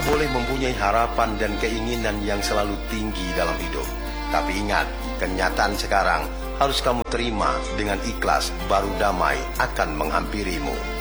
boleh mempunyai harapan dan keinginan yang selalu tinggi dalam hidup. Tapi ingat, kenyataan sekarang harus kamu terima dengan ikhlas, baru damai akan menghampirimu.